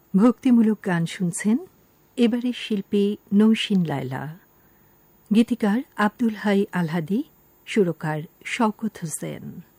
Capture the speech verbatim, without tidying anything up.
ভক্তিমূলক গান শুনছেন। এবারের শিল্পী নৌশিন লায়লা, গীতিকার আব্দুল হাই আলহাদি, সুরকার শওকত হোসেন।